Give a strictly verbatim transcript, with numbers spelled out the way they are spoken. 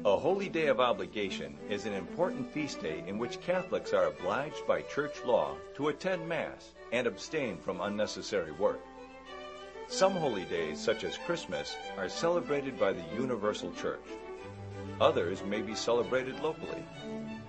A holy day of obligation is an important feast day in which Catholics are obliged by church law to attend Mass and abstain from unnecessary work. Some holy days, such as Christmas, are celebrated by the universal church. Others may be celebrated locally.